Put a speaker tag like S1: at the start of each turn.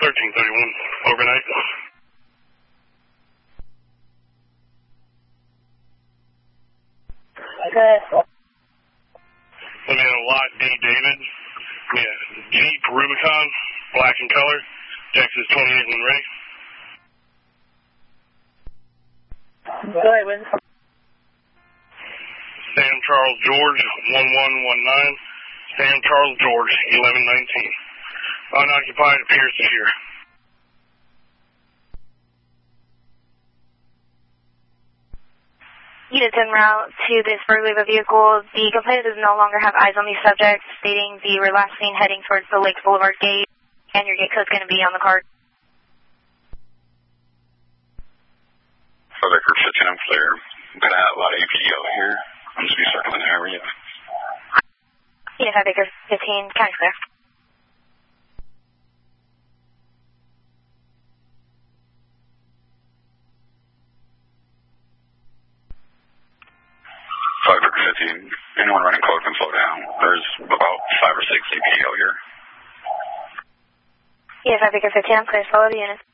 S1: 1331, overnight.
S2: Okay.
S1: Let me know lot D. David. Yeah, Jeep Rubicon, black in color, Texas 28 when ready.
S2: Go ahead, Wiz.
S1: Sam Charles George, 1119. Sam Charles George, 1119. Unoccupied, appears secure.
S3: Units en route to this burglary of a vehicle. The complainant does no longer have eyes on these subjects, stating the last seen heading towards the Lakes Boulevard gate, and your gate code's going to be on the card.
S4: For record 15, I'm clear. I'm going to have a lot of APD out here. I'm just going to be circling the area.
S3: Unit 5 Baker 15, county clear.
S4: Anyone running code can slow down. There's about 5 or 6 APD out here.
S3: Unit 5 Baker 15, I'm clear. Follow the unit.